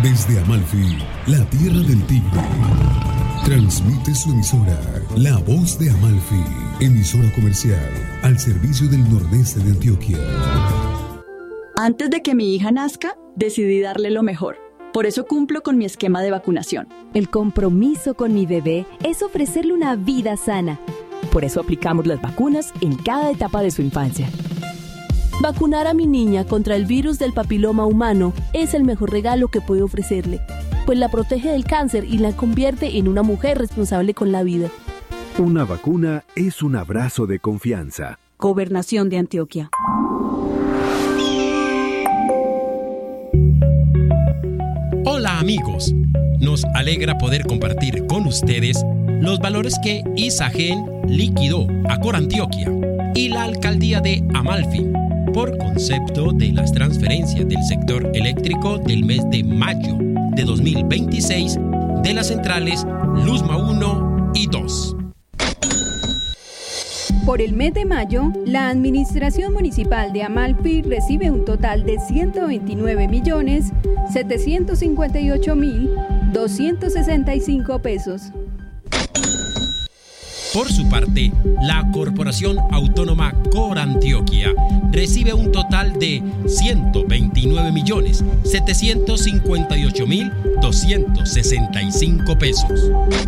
Desde Amalfi, la tierra del tigre, transmite su emisora, La Voz de Amalfi, emisora comercial al servicio del nordeste de Antioquia. Antes de que mi hija nazca, decidí darle lo mejor. Por eso cumplo con mi esquema de vacunación. El compromiso con mi bebé es ofrecerle una vida sana. Por eso aplicamos las vacunas en cada etapa de su infancia. Vacunar a mi niña contra el virus del papiloma humano es el mejor regalo que puedo ofrecerle, pues la protege del cáncer y la convierte en una mujer responsable con la vida. Una vacuna es un abrazo de confianza. Gobernación de Antioquia. Hola amigos, nos alegra poder compartir con ustedes los valores que Isagen liquidó a Corantioquia y la alcaldía de Amalfi por concepto de las transferencias del sector eléctrico del mes de mayo de 2026 de las centrales Luzma 1 y 2. Por el mes de mayo, la Administración Municipal de Amalfi recibe un total de 129.758.265 pesos. Por su parte, la Corporación Autónoma Corantioquia recibe un total de 129.758.265 pesos.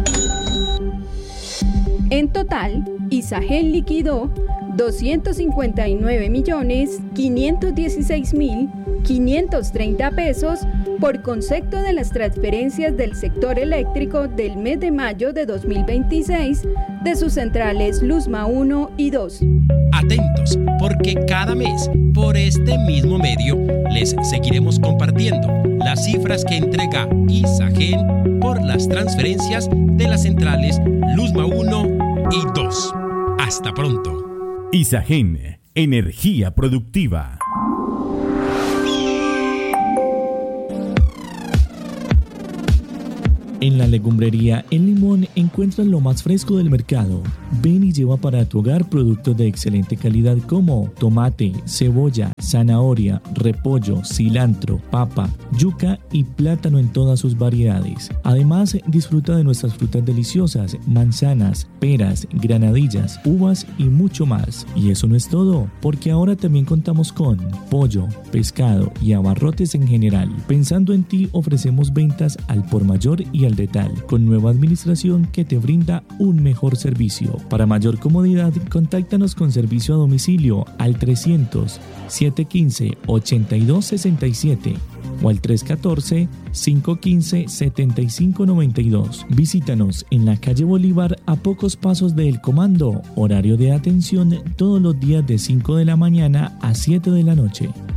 En total, Isagen liquidó 259.516.530 pesos por concepto de las transferencias del sector eléctrico del mes de mayo de 2026 de sus centrales Luzma 1 y 2. Atentos, porque cada mes, por este mismo medio, les seguiremos compartiendo las cifras que entrega Isagen por las transferencias de las centrales Luzma 1 y 2. Hasta pronto. Isagen, energía productiva. En la legumbrería El Limón encuentras lo más fresco del mercado. Ven y lleva para tu hogar productos de excelente calidad como tomate, cebolla, zanahoria, repollo, cilantro, papa, yuca y plátano en todas sus variedades. Además, disfruta de nuestras frutas deliciosas, manzanas, peras, granadillas, uvas y mucho más. Y eso no es todo, porque ahora también contamos con pollo, pescado y abarrotes en general. Pensando en ti, ofrecemos ventas al por mayor y al detal, con nueva administración que te brinda un mejor servicio. Para mayor comodidad, contáctanos con servicio a domicilio al 300-715-8267 o al 314-515-7592. Visítanos en la calle Bolívar a pocos pasos de El Comando. Horario de atención todos los días de 5 de la mañana a 7 de la noche.